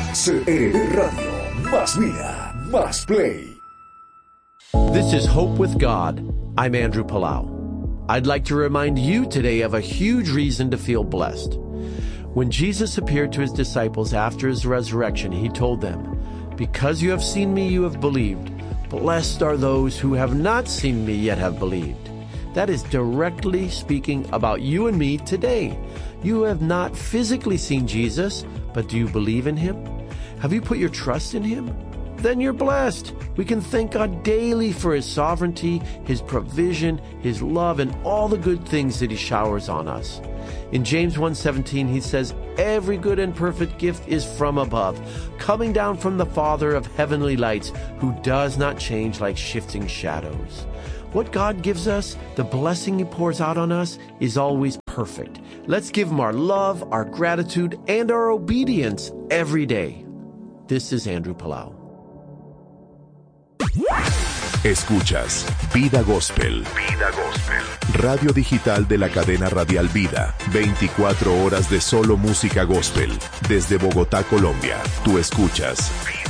CRB Radio. Más vida, más play. This is Hope with God. I'm Andrew Palau. I'd like to remind you today of a huge reason to feel blessed. When Jesus appeared to his disciples after his resurrection, he told them, "Because you have seen me, you have believed. Blessed are those who have not seen me yet have believed." That is directly speaking about you and me today. You have not physically seen Jesus, but do you believe in him? Have you put your trust in him? Then you're blessed. We can thank God daily for his sovereignty, his provision, his love, and all the good things that he showers on us. In James 1:17, he says, "Every good and perfect gift is from above, coming down from the Father of heavenly lights, who does not change like shifting shadows." What God gives us, the blessing he pours out on us, is always perfect. Let's give him our love, our gratitude, and our obedience every day. This is Andrew Palau. Escuchas Vida Gospel. Vida Gospel. Radio digital de la cadena radial Vida. 24 horas de solo música gospel. Desde Bogotá, Colombia. Tú escuchas